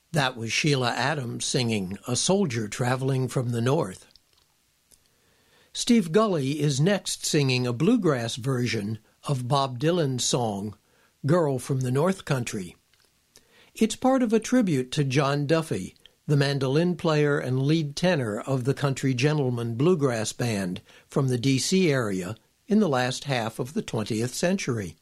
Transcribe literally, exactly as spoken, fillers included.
That was Sheila Adams singing A Soldier Traveling from the North. Steve Gully is next singing a bluegrass version of Bob Dylan's song, Girl from the North Country. It's part of a tribute to John Duffy, the mandolin player and lead tenor of the Country Gentlemen Bluegrass Band from the D C area in the last half of the twentieth century.